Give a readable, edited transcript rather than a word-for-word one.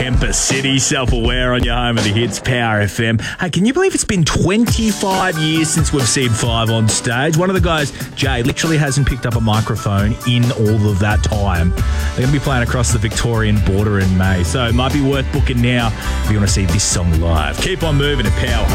Ember City, Self-Aware on your home of the hits, Power FM. Hey, can you believe it's been 25 years since we've seen Five on stage? One of the guys, Jay, literally hasn't picked up a microphone in all of that time. They're going to be playing across the Victorian border in May, so it might be worth booking now if you want to see this song live. Keep on moving to Power.